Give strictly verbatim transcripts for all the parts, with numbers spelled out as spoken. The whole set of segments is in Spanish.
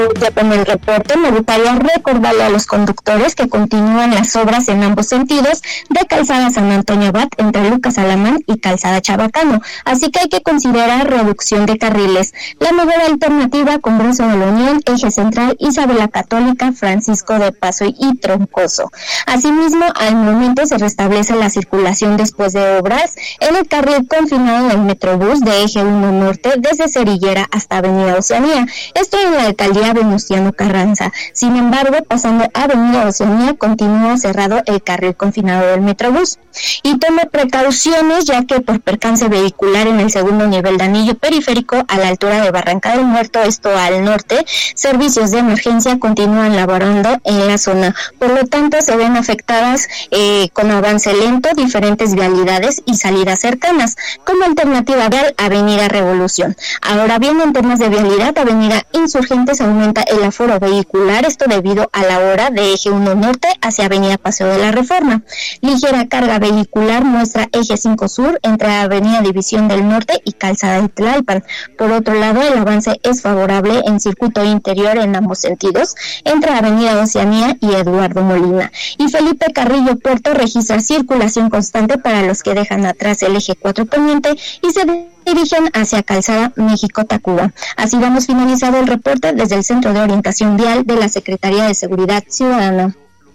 En el reporte me gustaría recordarle a los conductores que continúan las obras en ambos sentidos de Calzada San Antonio Abad entre Lucas Alamán y Calzada Chabacano, así que hay que considerar reducción de carriles. La mejor alternativa, Congreso de la Unión, Eje Central, Isabela Católica, Francisco de Paso y Troncoso. Asimismo, al momento se restablece la circulación después de obras en el carril confinado del Metrobús de Eje uno Norte desde Cerillera hasta Avenida Oceanía. Esto en la alcaldía Venustiano Carranza. Sin embargo, pasando a Avenida Oceanía, continúa cerrado el carril confinado del Metrobús. Y tome precauciones, ya que por percance vehicular en el segundo nivel de anillo periférico a la altura de Barranca del Muerto, esto al norte, servicios de emergencia continúan laborando en la zona. Por lo tanto, se ven afectadas eh, con avance lento diferentes vialidades y salidas cercanas. Como alternativa vial, Avenida Revolución. Ahora bien, en temas de vialidad, Avenida Insurgentes aumenta el aforo vehicular, esto debido a la hora de Eje uno Norte hacia Avenida Paseo de la Reforma. Ligera carga vehicular muestra Eje cinco Sur entre Avenida División del Norte y Calzada de Tlalpan. Por otro lado, el avance es favorable en circuito interior en ambos sentidos, entre Avenida Oceanía y Eduardo Molina. Y Felipe Carrillo Puerto registra circulación constante para los que dejan atrás el Eje cuatro Poniente y se dirigen hacia Calzada México-Tacuba. Así damos finalizado el reporte desde el Centro de Orientación Vial de la Secretaría de Seguridad Ciudadana.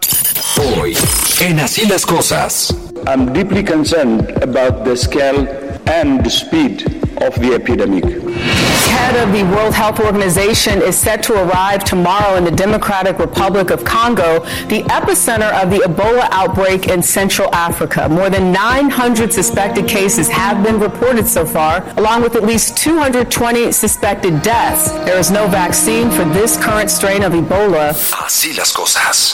Hoy, en Así las Cosas. I'm deeply concerned about the scale and the speed of the epidemic. Head of the World Health Organization is set to arrive tomorrow in the Democratic Republic of Congo, the epicenter of the Ebola outbreak in Central Africa. More than nine hundred suspected cases have been reported so far, along with at least two hundred twenty suspected deaths. There is no vaccine for this current strain of Ebola. Así las cosas.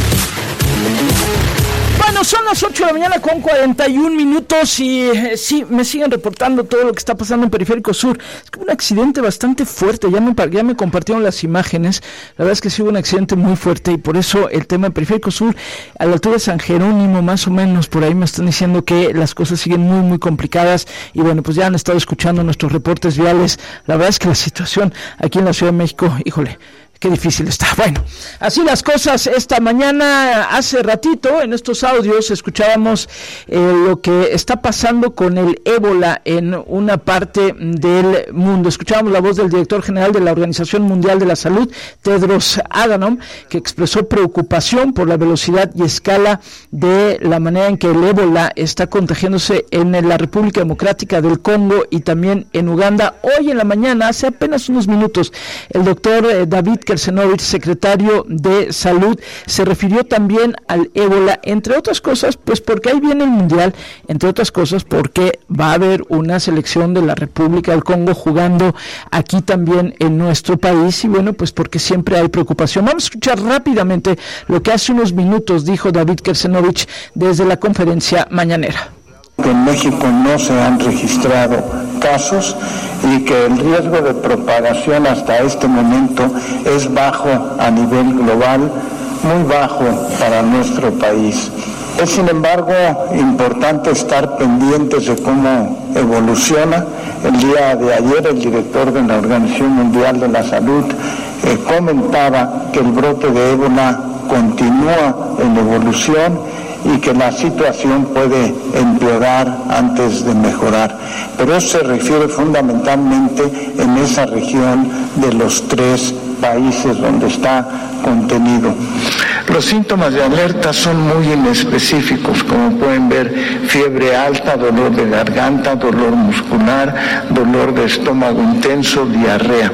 Bueno, son las ocho de la mañana con cuarenta y un minutos y eh, sí, me siguen reportando todo lo que está pasando en Periférico Sur. Es que un accidente bastante fuerte, ya me, ya me compartieron las imágenes, la verdad es que sí hubo un accidente muy fuerte y por eso el tema de Periférico Sur, a la altura de San Jerónimo más o menos, por ahí me están diciendo que las cosas siguen muy muy complicadas y bueno, pues ya han estado escuchando nuestros reportes viales. La verdad es que la situación aquí en la Ciudad de México, híjole, qué difícil está. Bueno, así las cosas esta mañana. Hace ratito en estos audios escuchábamos eh, lo que está pasando con el ébola en una parte del mundo. Escuchábamos la voz del director general de la Organización Mundial de la Salud, Tedros Adhanom, que expresó preocupación por la velocidad y escala de la manera en que el ébola está contagiándose en la República Democrática del Congo y también en Uganda. Hoy en la mañana, hace apenas unos minutos, el doctor eh, David Kersenovich, secretario de Salud, se refirió también al ébola, entre otras cosas, pues porque ahí viene el Mundial, entre otras cosas porque va a haber una selección de la República del Congo jugando aquí también en nuestro país y bueno, pues porque siempre hay preocupación. Vamos a escuchar rápidamente lo que hace unos minutos dijo David Kersenovich desde la conferencia mañanera. Que en México no se han registrado casos y que el riesgo de propagación hasta este momento es bajo a nivel global, muy bajo para nuestro país. Es sin embargo importante estar pendientes de cómo evoluciona. El día de ayer el director de la Organización Mundial de la Salud eh, comentaba que el brote de ébola continúa en evolución y que la situación puede empeorar antes de mejorar. Pero eso se refiere fundamentalmente en esa región de los tres países donde está contenido. Los síntomas de alerta son muy inespecíficos, como pueden ver: fiebre alta, dolor de garganta, dolor muscular, dolor de estómago intenso, diarrea.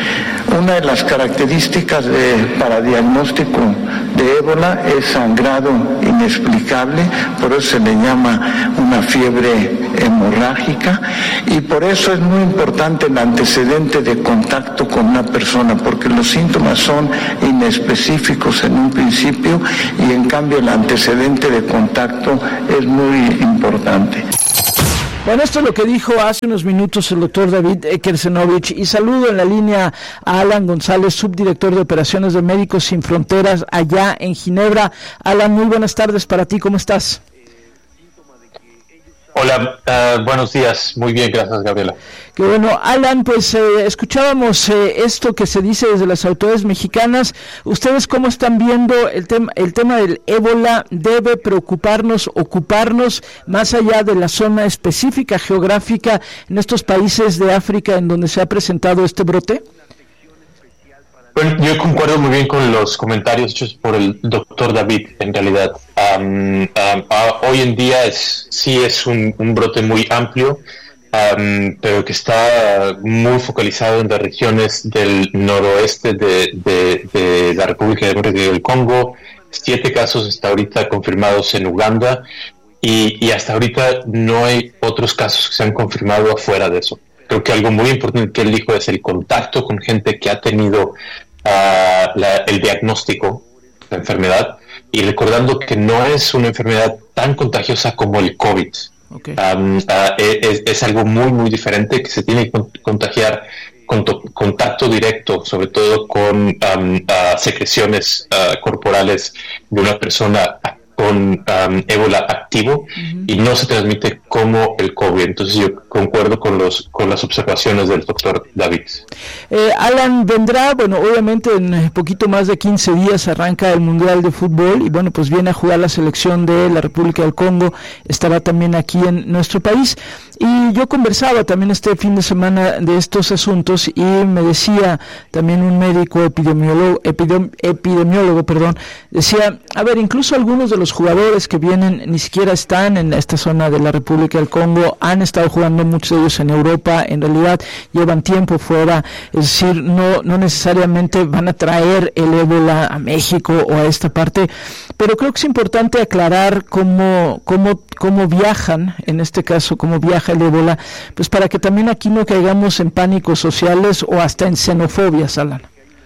Una de las características de, para diagnóstico de ébola es sangrado inexplicable, por eso se le llama una fiebre hemorrágica y por eso es muy importante el antecedente de contacto con una persona, porque los síntomas son inespecíficos en un principio y en cambio el antecedente de contacto es muy importante. Bueno, esto es lo que dijo hace unos minutos el doctor David Kersenovich. Y saludo en la línea a Alan González, subdirector de operaciones de Médicos Sin Fronteras allá en Ginebra. Alan, muy buenas tardes para ti, ¿cómo estás? Hola, uh, buenos días. Muy bien, gracias, Gabriela. Qué bueno, Alan, pues eh, escuchábamos eh, esto que se dice desde las autoridades mexicanas. ¿Ustedes cómo están viendo el tema el tema del ébola? ¿Debe preocuparnos, ocuparnos más allá de la zona específica geográfica en estos países de África en donde se ha presentado este brote? Bueno, yo concuerdo muy bien con los comentarios hechos por el doctor David, en realidad. Um, um, uh, hoy en día es sí es un, un brote muy amplio, um, pero que está muy focalizado en las regiones del noroeste de, de, de la República Democrática del Congo. Siete casos hasta ahorita confirmados en Uganda y, y hasta ahorita no hay otros casos que se han confirmado afuera de eso. Creo que algo muy importante que él dijo es el contacto con gente que ha tenido uh, la, el diagnóstico de la enfermedad, y recordando que no es una enfermedad tan contagiosa como el COVID. Okay. Um, uh, es, es algo muy, muy diferente, que se tiene que contagiar con to- contacto directo, sobre todo con um, uh, secreciones uh, corporales de una persona con um, ébola activo, uh-huh. y no se transmite como el COVID. Entonces yo concuerdo con los con las observaciones del doctor David. Eh, Alan, vendrá, bueno, obviamente en poquito más de quince días arranca el Mundial de Fútbol y bueno, pues viene a jugar la selección de la República del Congo, estará también aquí en nuestro país. Y yo conversaba también este fin de semana de estos asuntos y me decía también un médico epidemiólogo, epidem, epidemiólogo, perdón, decía, a ver, incluso algunos de los jugadores que vienen ni siquiera están en esta zona de la República del Congo, han estado jugando muchos de ellos en Europa, en realidad llevan tiempo fuera, es decir, no, no necesariamente van a traer el ébola a México o a esta parte, pero creo que es importante aclarar cómo, cómo, cómo viajan, en este caso, cómo viaja el ébola, pues para que también aquí no caigamos en pánicos sociales o hasta en xenofobias, Alan.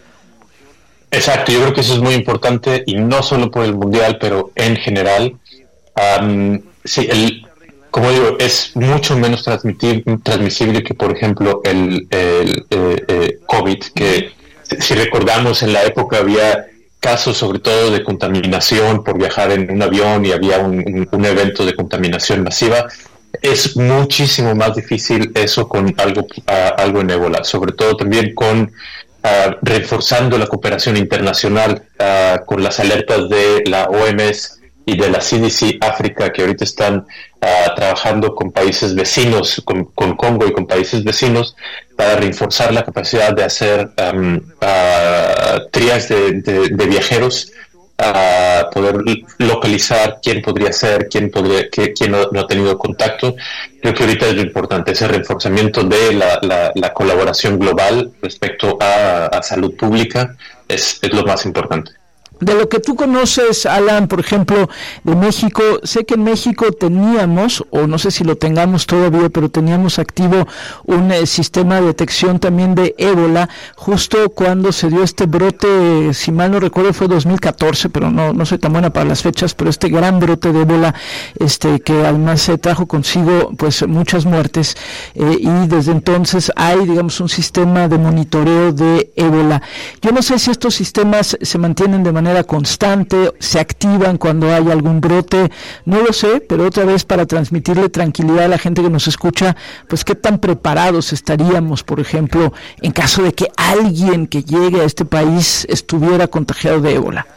Exacto, yo creo que eso es muy importante, y no solo por el Mundial, pero en general. Um, sí, el, como digo, es mucho menos transmisible que, por ejemplo, el, el eh, eh, COVID, que si recordamos en la época había casos sobre todo de contaminación por viajar en un avión y había un, un, un evento de contaminación masiva. Es muchísimo más difícil eso con algo, uh, algo en ébola, sobre todo también con Uh, reforzando la cooperación internacional uh, con las alertas de la O M S y de la C D C África, que ahorita están uh, trabajando con países vecinos, con, con Congo y con países vecinos, para reforzar la capacidad de hacer um, uh, trías de, de, de viajeros, a poder localizar quién podría ser, quién podría, qué, quién no, no ha tenido contacto. Creo que ahorita es lo importante, ese reforzamiento de la, la, la colaboración global respecto a, a salud pública es, es lo más importante. De lo que tú conoces, Alan, por ejemplo, de México, sé que en México teníamos, o no sé si lo tengamos todavía, pero teníamos activo un eh, sistema de detección también de ébola, justo cuando se dio este brote, si mal no recuerdo fue dos mil catorce, pero no no soy tan buena para las fechas, pero este gran brote de ébola, este que además se trajo consigo pues muchas muertes, eh, y desde entonces hay, digamos, un sistema de monitoreo de ébola. Yo no sé si estos sistemas se mantienen de manera constante, se activan cuando hay algún brote, no lo sé, pero otra vez para transmitirle tranquilidad a la gente que nos escucha, pues qué tan preparados estaríamos, por ejemplo, en caso de que alguien que llegue a este país estuviera contagiado de ébola.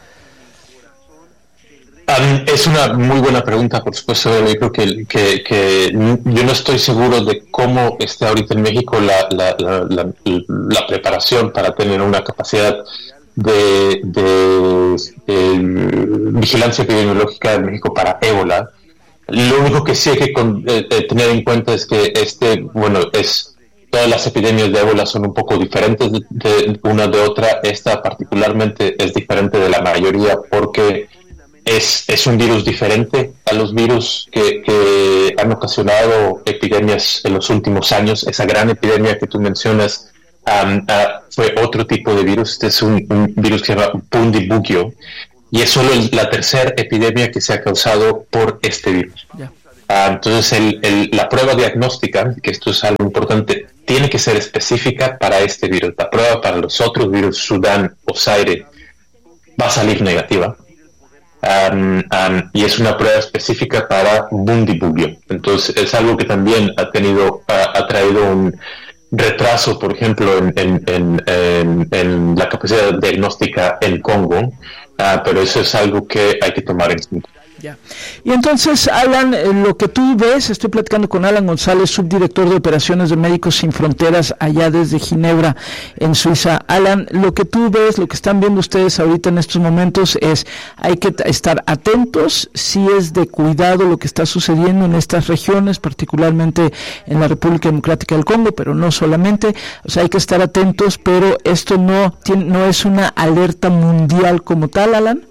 Um, es una muy buena pregunta, por supuesto. Yo creo que, que, que yo no estoy seguro de cómo está ahorita en México la, la, la, la, la preparación para tener una capacidad de, de, de vigilancia epidemiológica en México para ébola. Lo único que sí hay que con, eh, tener en cuenta es que este, bueno, es todas las epidemias de ébola son un poco diferentes de, de una de otra. Esta particularmente es diferente de la mayoría porque es, es un virus diferente a los virus que, que han ocasionado epidemias en los últimos años. Esa gran epidemia que tú mencionas Um, uh, fue otro tipo de virus. Este es un, un virus que se llama Bundibugyo, y es solo el, la tercera epidemia que se ha causado por este virus. Yeah. Uh, entonces el, el, la prueba diagnóstica, que esto es algo importante, tiene que ser específica para este virus. La prueba para los otros virus, Sudán o Zaire, va a salir negativa. um, um, y es una prueba específica para Bundibugyo. Entonces es algo que también ha tenido, ha, ha traído un retraso, por ejemplo, en, en, en, en, en la capacidad diagnóstica en Congo, uh, pero eso es algo que hay que tomar en cuenta. Ya. Y entonces, Alan, eh, lo que tú ves, estoy platicando con Alan González, subdirector de operaciones de Médicos Sin Fronteras, allá desde Ginebra, en Suiza. Alan, lo que tú ves, lo que están viendo ustedes ahorita en estos momentos es, hay que t- estar atentos, sí es de cuidado lo que está sucediendo en estas regiones, particularmente en la República Democrática del Congo, pero no solamente, o sea, hay que estar atentos, pero esto no, tiene, no es una alerta mundial como tal, Alan.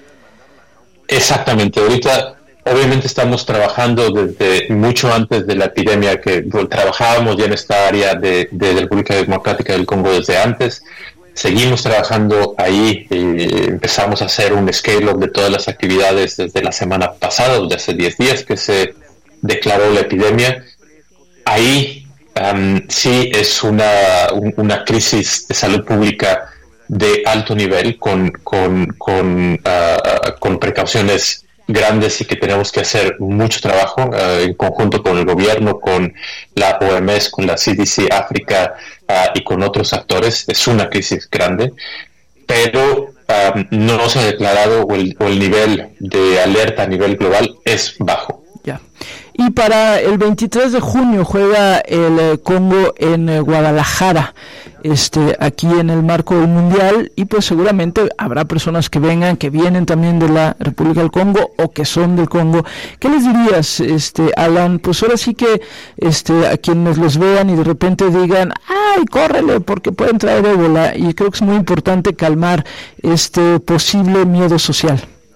Exactamente, ahorita obviamente estamos trabajando desde mucho antes de la epidemia, que bueno, trabajábamos ya en esta área de, de la República Democrática del Congo desde antes, seguimos trabajando ahí, eh, empezamos a hacer un scale-up de todas las actividades desde la semana pasada, desde hace diez días que se declaró la epidemia. Ahí um, sí es una, un, una crisis de salud pública de alto nivel, con con con, uh, con precauciones grandes, y que tenemos que hacer mucho trabajo uh, en conjunto con el gobierno, con la O M S, con la C D C África uh, y con otros actores. Es una crisis grande, pero um, no se ha declarado, o el, o el nivel de alerta a nivel global es bajo. Ya. Y para el veintitrés de junio juega el eh, Congo en eh, Guadalajara, este, aquí en el marco del Mundial, y pues seguramente habrá personas que vengan, que vienen también de la República del Congo o que son del Congo. ¿Qué les dirías, este, Alan? Pues ahora sí que este, a quienes los vean y de repente digan, ¡ay, córrele, porque pueden traer ébola! Y creo que es muy importante calmar este posible miedo social.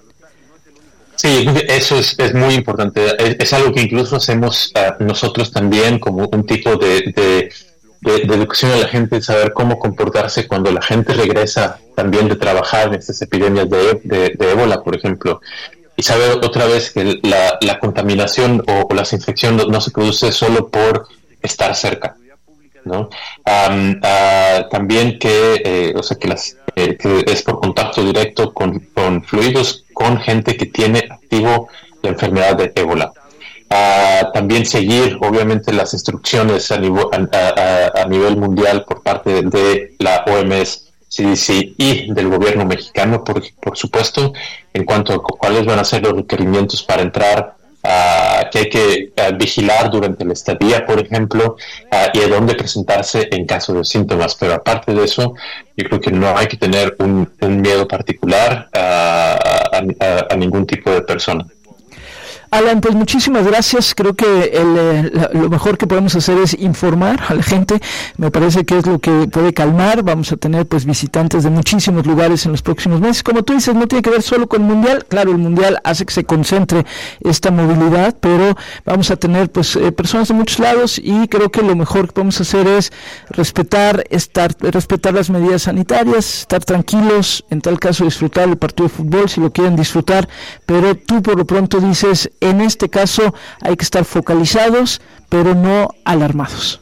Sí, eso es, es muy importante. Es, es algo que incluso hacemos uh, nosotros también, como un tipo de, de, de, de educación a la gente, saber cómo comportarse cuando la gente regresa también de trabajar en estas epidemias de, de, de ébola, por ejemplo. Y saber otra vez que la, la contaminación o, o las infecciones no, no se produce solo por estar cerca, ¿no? Um, uh, también que, eh, o sea, que, las, eh, que es por contacto directo con, con fluidos con gente que tiene activo la enfermedad de ébola. Uh, también seguir, obviamente, las instrucciones a, nivel, a, a, a nivel mundial por parte de la O M S, C D C y del gobierno mexicano, por, por supuesto, en cuanto a cuáles van a ser los requerimientos para entrar, Uh, que hay que uh, vigilar durante la estadía, por ejemplo, uh, y a dónde presentarse en caso de síntomas. Pero aparte de eso, yo creo que no hay que tener un, un miedo particular uh, a, a, a ningún tipo de persona. Alan, pues muchísimas gracias. Creo que el, eh, lo mejor que podemos hacer es informar a la gente. Me parece que es lo que puede calmar. Vamos a tener pues visitantes de muchísimos lugares en los próximos meses. Como tú dices, no tiene que ver solo con el Mundial. Claro, el Mundial hace que se concentre esta movilidad, pero vamos a tener pues eh, personas de muchos lados, y creo que lo mejor que podemos hacer es respetar, estar, respetar las medidas sanitarias, estar tranquilos, en tal caso disfrutar el partido de fútbol si lo quieren disfrutar, pero tú por lo pronto dices, en este caso hay que estar focalizados, pero no alarmados.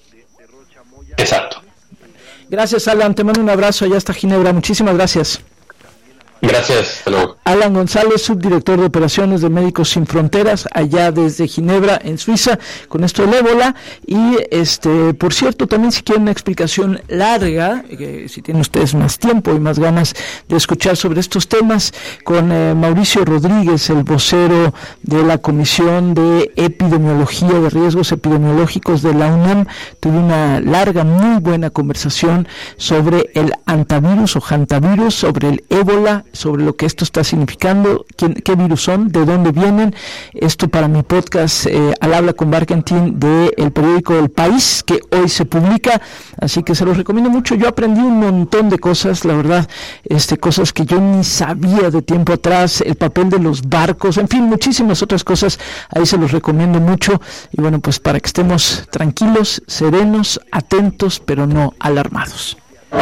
Exacto. Gracias, Alan. Te mando un abrazo allá hasta Ginebra. Muchísimas gracias. Gracias, hasta luego. Alan González, subdirector de operaciones de Médicos Sin Fronteras, allá desde Ginebra, en Suiza, con esto del ébola. Y, este, por cierto, también si quieren una explicación larga, eh, si tienen ustedes más tiempo y más ganas de escuchar sobre estos temas, con eh, Mauricio Rodríguez, el vocero de la Comisión de Epidemiología de Riesgos Epidemiológicos de la UNAM, tuve una larga, muy buena conversación sobre el hantavirus o hantavirus, sobre el ébola, sobre lo que esto está significando, quién, qué virus son, de dónde vienen. Esto para mi podcast eh, Al Habla con Barkentin, de el periódico El País, que hoy se publica, así que se los recomiendo mucho. Yo aprendí un montón de cosas, la verdad, este cosas que yo ni sabía de tiempo atrás, el papel de los barcos, en fin, muchísimas otras cosas. Ahí se los recomiendo mucho, y bueno, pues para que estemos tranquilos, serenos, atentos, pero no alarmados.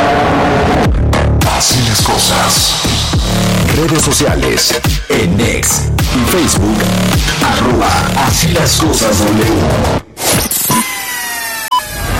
Así las cosas. Redes sociales, en X y Facebook, arroba Así las cosas W.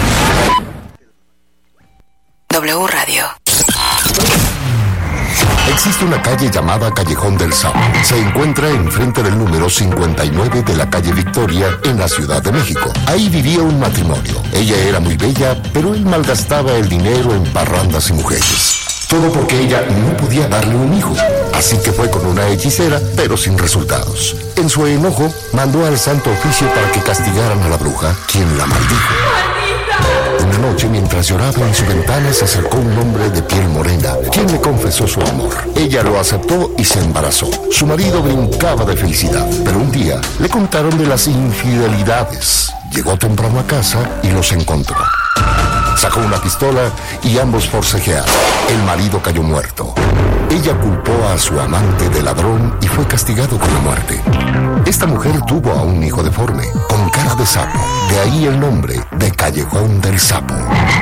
W Radio. Existe una calle llamada Callejón del Sapo. Se encuentra enfrente del número cincuenta y nueve de la calle Victoria, en la Ciudad de México. Ahí vivía un matrimonio. Ella era muy bella, pero él malgastaba el dinero en parrandas y mujeres. Todo porque ella no podía darle un hijo. Así que fue con una hechicera, pero sin resultados. En su enojo, mandó al Santo Oficio para que castigaran a la bruja, quien la maldijo. Una noche, mientras lloraba en su ventana, se acercó un hombre de piel morena, quien le confesó su amor. Ella lo aceptó y se embarazó. Su marido brincaba de felicidad, pero un día le contaron de las infidelidades. Llegó temprano a casa y los encontró. Sacó una pistola y ambos forcejearon. El marido cayó muerto. Ella culpó a su amante de ladrón y fue castigado con la muerte. Esta mujer tuvo a un hijo deforme, con cara de sapo. De ahí el nombre de Callejón del Sapo.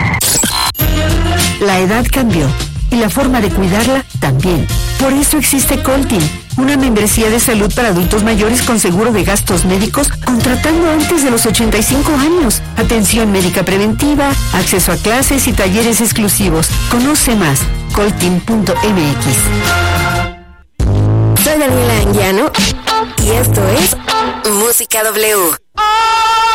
La edad cambió y la forma de cuidarla también. Por eso existe Coltin, una membresía de salud para adultos mayores con seguro de gastos médicos, contratando antes de los ochenta y cinco años. Atención médica preventiva, acceso a clases y talleres exclusivos. Conoce más, coltin punto m x. Soy Daniela Anguiano y esto es Música W.